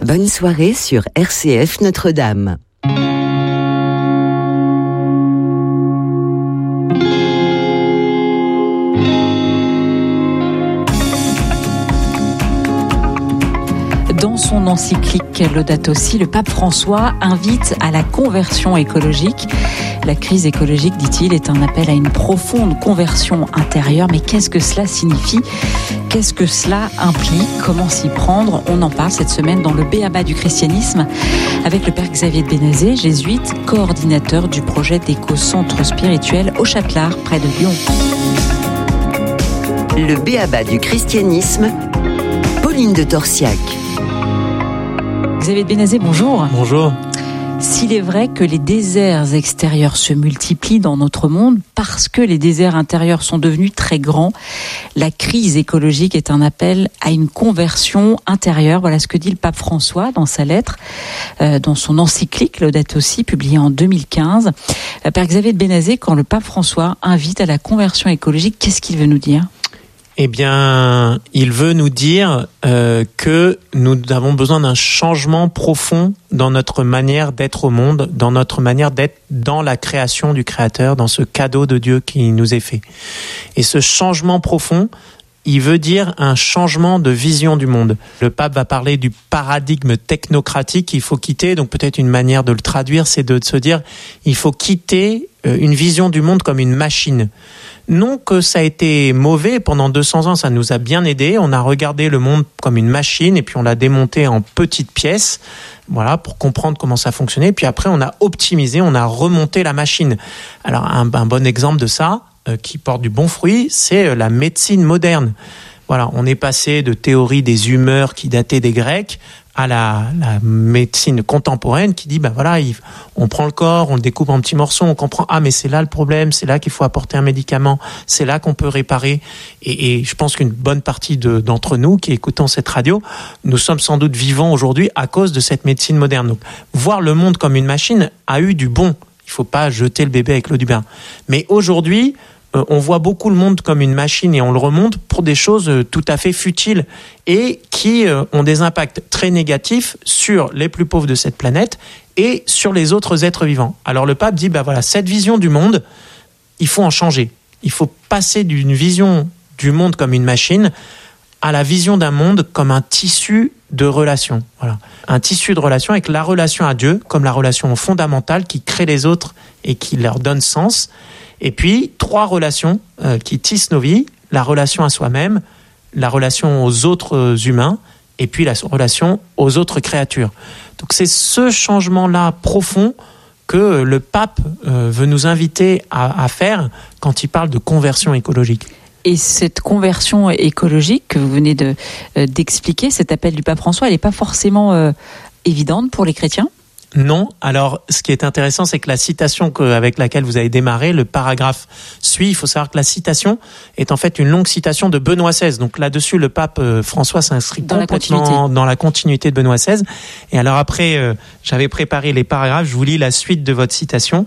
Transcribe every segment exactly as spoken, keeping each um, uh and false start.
Bonne soirée sur R C F Notre-Dame. Dans son encyclique Laudato Si, le pape François invite à la conversion écologique. La crise écologique, dit-il, est un appel à une profonde conversion intérieure. Mais qu'est-ce que cela signifie ? Qu'est-ce que cela implique ? Comment s'y prendre ? On en parle cette semaine dans le B.A.B.A. du christianisme avec le père Xavier de Bénazet, jésuite, coordinateur du projet d'éco-centre spirituel au Châtelard, près de Lyon. Le B.A.B.A. du christianisme, Pauline de Torsiac. Xavier de Bénazet, bonjour. Bonjour. S'il est vrai que les déserts extérieurs se multiplient dans notre monde parce que les déserts intérieurs sont devenus très grands, la crise écologique est un appel à une conversion intérieure. Voilà ce que dit le pape François dans sa lettre, euh, dans son encyclique Laudato Si, publiée en deux mille quinze. Euh, Père Xavier de Bénazet, quand le pape François invite à la conversion écologique, qu'est-ce qu'il veut nous dire ? Eh bien, il veut nous dire euh, que nous avons besoin d'un changement profond dans notre manière d'être au monde, dans notre manière d'être dans la création du Créateur, dans ce cadeau de Dieu qui nous est fait. Et ce changement profond, il veut dire un changement de vision du monde. Le pape va parler du paradigme technocratique qu'il faut quitter. Donc peut-être une manière de le traduire, c'est de se dire il faut quitter une vision du monde comme une machine. Non que ça a été mauvais, pendant deux cents ans, ça nous a bien aidé. On a regardé le monde comme une machine et puis on l'a démonté en petites pièces, voilà, pour comprendre comment ça fonctionnait. Puis après, on a optimisé, on a remonté la machine. Alors, un, un bon exemple de ça, euh, qui porte du bon fruit, c'est la médecine moderne. Voilà, on est passé de théorie des humeurs qui dataient des Grecs à la, la médecine contemporaine qui dit, ben voilà, il, on prend le corps, on le découpe en petits morceaux, on comprend, ah mais c'est là le problème, c'est là qu'il faut apporter un médicament, c'est là qu'on peut réparer. Et, et je pense qu'une bonne partie de, d'entre nous qui écoutons cette radio, nous sommes sans doute vivants aujourd'hui à cause de cette médecine moderne. Donc, voir le monde comme une machine a eu du bon. Il faut pas jeter le bébé avec l'eau du bain. Mais aujourd'hui, Euh, on voit beaucoup le monde comme une machine et on le remonte pour des choses euh, tout à fait futiles et qui euh, ont des impacts très négatifs sur les plus pauvres de cette planète et sur les autres êtres vivants. Alors le pape dit, bah voilà, cette vision du monde, il faut en changer. Il faut passer d'une vision du monde comme une machine à la vision d'un monde comme un tissu de relations. Voilà. Un tissu de relations avec la relation à Dieu comme la relation fondamentale qui crée les autres et qui leur donne sens. Et puis, trois relations euh, qui tissent nos vies, la relation à soi-même, la relation aux autres humains, et puis la relation aux autres créatures. Donc c'est ce changement-là profond que le pape euh, veut nous inviter à, à faire quand il parle de conversion écologique. Et cette conversion écologique que vous venez de, euh, d'expliquer, cet appel du pape François, elle n'est pas forcément euh, évidente pour les chrétiens ? Non. Alors, ce qui est intéressant, c'est que la citation que, avec laquelle vous avez démarré, le paragraphe suit. Il faut savoir que la citation est en fait une longue citation de Benoît seize. Donc là-dessus, le pape euh, François s'inscrit dans complètement la dans la continuité de Benoît seize. Et alors après, euh, j'avais préparé les paragraphes. Je vous lis la suite de votre citation.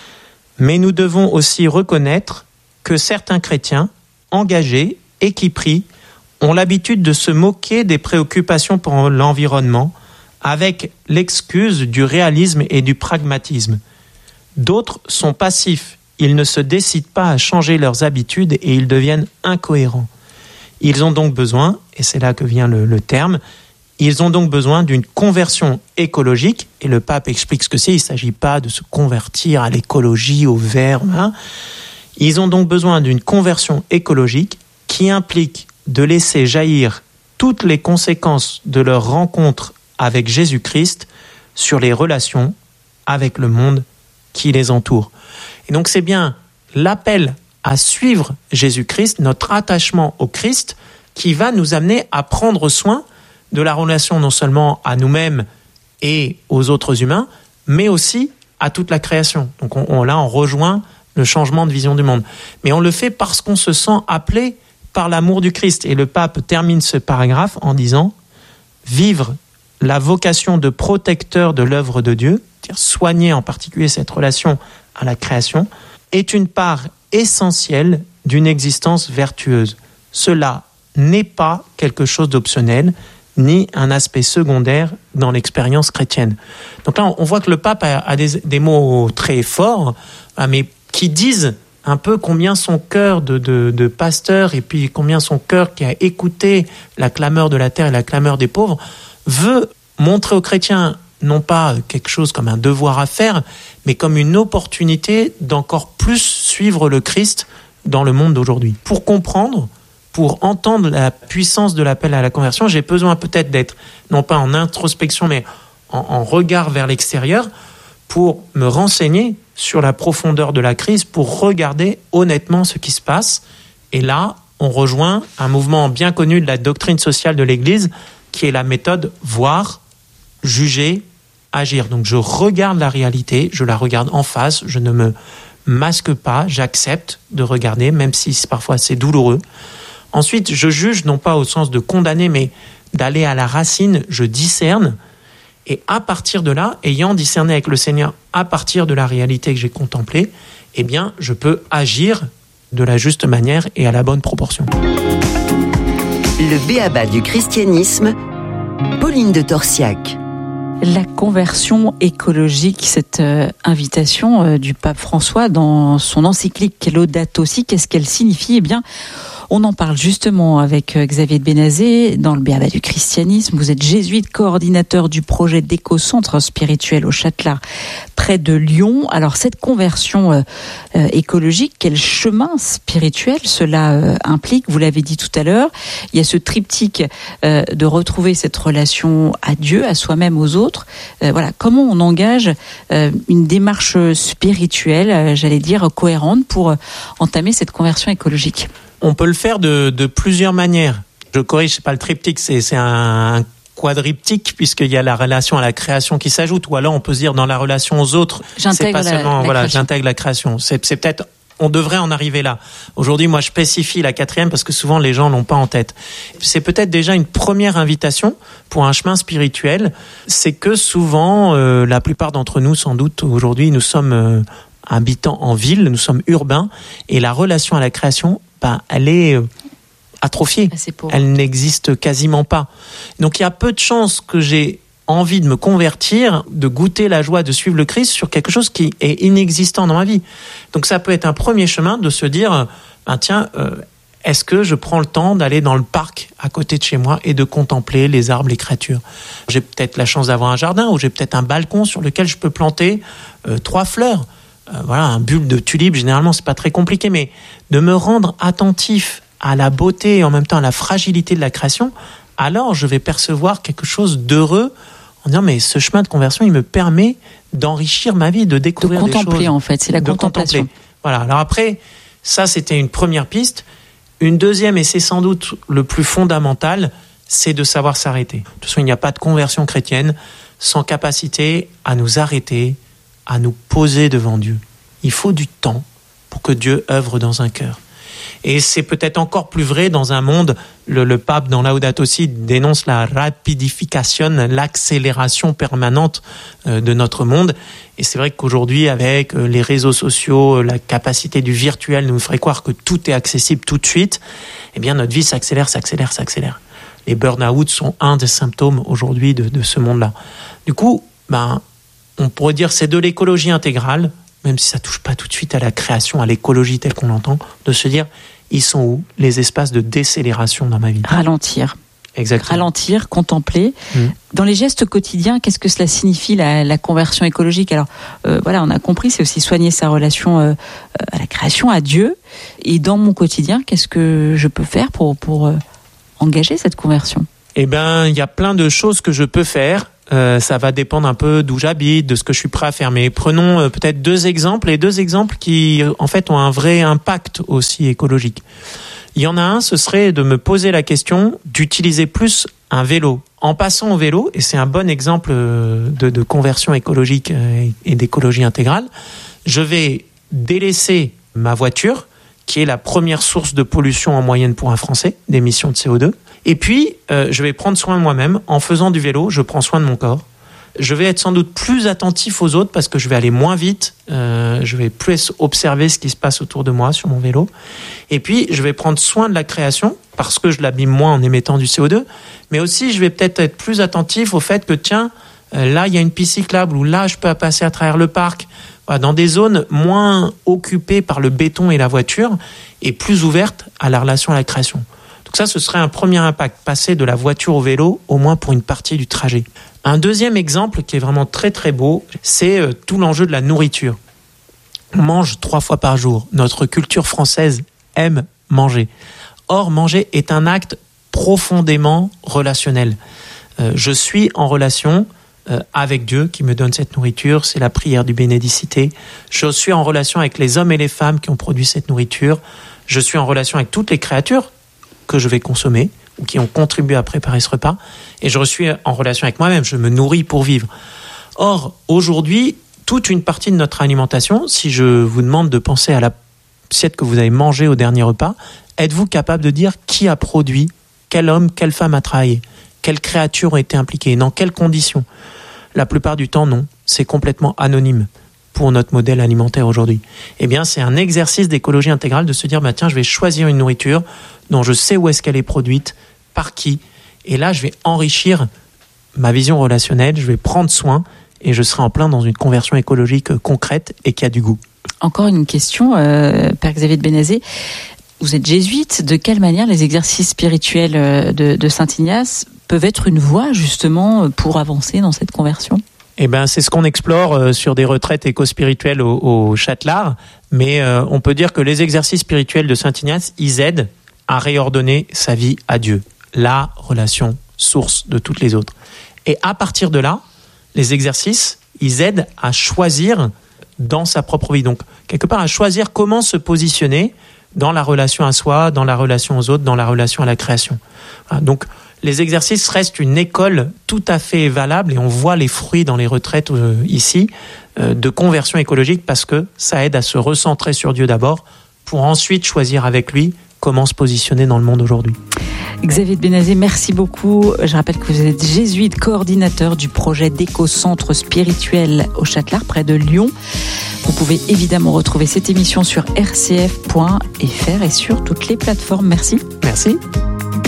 Mais nous devons aussi reconnaître que certains chrétiens engagés et qui prient ont l'habitude de se moquer des préoccupations pour l'environnement avec l'excuse du réalisme et du pragmatisme. D'autres sont passifs, ils ne se décident pas à changer leurs habitudes et ils deviennent incohérents. Ils ont donc besoin, et c'est là que vient le, le terme, ils ont donc besoin d'une conversion écologique, et le pape explique ce que c'est, il ne s'agit pas de se convertir à l'écologie, au vert, hein. Ils ont donc besoin d'une conversion écologique qui implique de laisser jaillir toutes les conséquences de leur rencontre avec Jésus-Christ sur les relations avec le monde qui les entoure. Et donc c'est bien l'appel à suivre Jésus-Christ, notre attachement au Christ, qui va nous amener à prendre soin de la relation non seulement à nous-mêmes et aux autres humains, mais aussi à toute la création. Donc on, on, là, on rejoint le changement de vision du monde. Mais on le fait parce qu'on se sent appelé par l'amour du Christ. Et le pape termine ce paragraphe en disant « Vivre la vocation de protecteur de l'œuvre de Dieu, c'est-à-dire soigner en particulier cette relation à la création, est une part essentielle d'une existence vertueuse. Cela n'est pas quelque chose d'optionnel, ni un aspect secondaire dans l'expérience chrétienne. Donc là, on voit que le pape a, a des, des mots très forts, mais qui disent un peu combien son cœur de, de, de pasteur et puis combien son cœur qui a écouté la clameur de la terre et la clameur des pauvres veut montrer aux chrétiens non pas quelque chose comme un devoir à faire, mais comme une opportunité d'encore plus suivre le Christ dans le monde d'aujourd'hui. Pour comprendre, pour entendre la puissance de l'appel à la conversion, j'ai besoin peut-être d'être non pas en introspection, mais en, en regard vers l'extérieur pour me renseigner sur la profondeur de la crise, pour regarder honnêtement ce qui se passe. Et là, on rejoint un mouvement bien connu de la doctrine sociale de l'Église, qui est la méthode voir, juger, agir. Donc je regarde la réalité, je la regarde en face, je ne me masque pas, j'accepte de regarder, même si parfois c'est douloureux. Ensuite, je juge, non pas au sens de condamner, mais d'aller à la racine, je discerne. Et à partir de là, ayant discerné avec le Seigneur, à partir de la réalité que j'ai contemplée, eh bien, je peux agir de la juste manière et à la bonne proportion. Le b.a.-ba du christianisme, Pauline de Torsiac. La conversion écologique, cette euh, invitation euh, du pape François dans son encyclique Laudato Si, qu'est-ce qu'elle signifie ? Eh bien, on en parle justement avec Xavier de Bénazet dans le b.a.-ba du christianisme. Vous êtes jésuite, coordinateur du projet d'éco-centre spirituel au Châtelard, près de Lyon. Alors, cette conversion euh, euh, écologique, quel chemin spirituel cela euh, implique ? Vous l'avez dit tout à l'heure, il y a ce triptyque euh, de retrouver cette relation à Dieu, à soi-même, aux autres. Euh, voilà, comment on engage euh, une démarche spirituelle, euh, j'allais dire, cohérente pour euh, entamer cette conversion écologique ? On peut le faire de, de plusieurs manières. Je corrige, c'est pas le triptyque, c'est, c'est un quadriptyque, puisqu'il y a la relation à la création qui s'ajoute, ou alors on peut se dire dans la relation aux autres, j'intègre c'est pas la, seulement, la voilà, création. j'intègre la création. C'est, c'est peut-être, on devrait en arriver là. Aujourd'hui, moi, je spécifie la quatrième parce que souvent les gens l'ont pas en tête. C'est peut-être déjà une première invitation pour un chemin spirituel. C'est que souvent, euh, la plupart d'entre nous, sans doute, aujourd'hui, nous sommes euh, habitants en ville, nous sommes urbains, et la relation à la création, ben, elle est atrophiée. Elle n'existe quasiment pas. Donc il y a peu de chances que j'ai envie de me convertir, de goûter la joie de suivre le Christ sur quelque chose qui est inexistant dans ma vie. Donc ça peut être un premier chemin de se dire, ben tiens, euh, est-ce que je prends le temps d'aller dans le parc à côté de chez moi et de contempler les arbres, les créatures ? J'ai peut-être la chance d'avoir un jardin, ou j'ai peut-être un balcon sur lequel je peux planter euh, trois fleurs. Euh, voilà, un bulbe de tulipe, généralement, c'est pas très compliqué, mais de me rendre attentif à la beauté et en même temps à la fragilité de la création, alors je vais percevoir quelque chose d'heureux en disant, mais ce chemin de conversion, il me permet d'enrichir ma vie, de découvrir de des choses. De contempler, en fait, c'est la de contemplation. Contempler. Voilà, alors après, ça, c'était une première piste. Une deuxième, et c'est sans doute le plus fondamental, c'est de savoir s'arrêter. De toute façon, il n'y a pas de conversion chrétienne sans capacité à nous arrêter, à nous poser devant Dieu. Il faut du temps pour que Dieu œuvre dans un cœur. Et c'est peut-être encore plus vrai dans un monde, le, le pape dans Laudato Si dénonce la rapidification, l'accélération permanente euh, de notre monde. Et c'est vrai qu'aujourd'hui, avec euh, les réseaux sociaux, la capacité du virtuel nous ferait croire que tout est accessible tout de suite. Eh bien, notre vie s'accélère, s'accélère, s'accélère. Les burn-out sont un des symptômes aujourd'hui de, de ce monde-là. Du coup, ben, on pourrait dire c'est de l'écologie intégrale, même si ça touche pas tout de suite à la création, à l'écologie telle qu'on l'entend, de se dire, ils sont où les espaces de décélération dans ma vie ? Ralentir. Exactement. Ralentir, contempler. Mmh. Dans les gestes quotidiens, qu'est-ce que cela signifie, la, la conversion écologique ? Alors, euh, voilà, on a compris, c'est aussi soigner sa relation euh, à la création, à Dieu. Et dans mon quotidien, qu'est-ce que je peux faire pour, pour euh, engager cette conversion ? Eh bien, il y a plein de choses que je peux faire. Euh, ça va dépendre un peu d'où j'habite, de ce que je suis prêt à faire. Mais prenons euh, peut-être deux exemples, et deux exemples qui, en fait, ont un vrai impact aussi écologique. Il y en a un, ce serait de me poser la question d'utiliser plus un vélo. En passant au vélo, et c'est un bon exemple de, de conversion écologique et d'écologie intégrale, je vais délaisser ma voiture, qui est la première source de pollution en moyenne pour un Français, d'émissions de C O deux. Et puis, euh, je vais prendre soin de moi-même. En faisant du vélo, je prends soin de mon corps. Je vais être sans doute plus attentif aux autres parce que je vais aller moins vite. Euh, je vais plus observer ce qui se passe autour de moi sur mon vélo. Et puis, je vais prendre soin de la création parce que je l'abîme moins en émettant du C O deux. Mais aussi, je vais peut-être être plus attentif au fait que, tiens, euh, là, il y a une piste cyclable ou là, je peux passer à travers le parc. Voilà, dans des zones moins occupées par le béton et la voiture et plus ouvertes à la relation à la création. Donc ça, ce serait un premier impact, passer de la voiture au vélo, au moins pour une partie du trajet. Un deuxième exemple qui est vraiment très très beau, c'est euh, tout l'enjeu de la nourriture. On mange trois fois par jour. Notre culture française aime manger. Or, manger est un acte profondément relationnel. Euh, je suis en relation euh, avec Dieu qui me donne cette nourriture, c'est la prière du Bénédicité. Je suis en relation avec les hommes et les femmes qui ont produit cette nourriture. Je suis en relation avec toutes les créatures que je vais consommer ou qui ont contribué à préparer ce repas. Et je suis en relation avec moi-même, je me nourris pour vivre. Or, aujourd'hui, toute une partie de notre alimentation, si je vous demande de penser à l'assiette que vous avez mangée au dernier repas, êtes-vous capable de dire qui a produit, quel homme, quelle femme a travaillé, quelles créatures ont été impliquées, dans quelles conditions? La plupart du temps, non. C'est complètement anonyme pour notre modèle alimentaire aujourd'hui. Eh bien, c'est un exercice d'écologie intégrale de se dire, bah, tiens, je vais choisir une nourriture dont je sais où est-ce qu'elle est produite, par qui, et là, je vais enrichir ma vision relationnelle, je vais prendre soin, et je serai en plein dans une conversion écologique concrète et qui a du goût. Encore une question, euh, Père Xavier de Bénazet. Vous êtes jésuite, de quelle manière les exercices spirituels de, de Saint Ignace peuvent être une voie, justement, pour avancer dans cette conversion ? Eh ben, c'est ce qu'on explore euh, sur des retraites éco-spirituelles au, au Châtelard, mais euh, on peut dire que les exercices spirituels de Saint Ignace, ils aident à réordonner sa vie à Dieu, la relation source de toutes les autres. Et à partir de là, les exercices, ils aident à choisir dans sa propre vie. Donc, quelque part, à choisir comment se positionner dans la relation à soi, dans la relation aux autres, dans la relation à la création. Voilà. Donc, les exercices restent une école tout à fait valable et on voit les fruits dans les retraites euh, ici euh, de conversion écologique parce que ça aide à se recentrer sur Dieu d'abord pour ensuite choisir avec lui comment se positionner dans le monde aujourd'hui. Xavier de Bénazet, merci beaucoup. Je rappelle que vous êtes jésuite, coordinateur du projet d'éco-centre spirituel au Châtelard, près de Lyon. Vous pouvez évidemment retrouver cette émission sur r c f point f r et sur toutes les plateformes. Merci. Merci.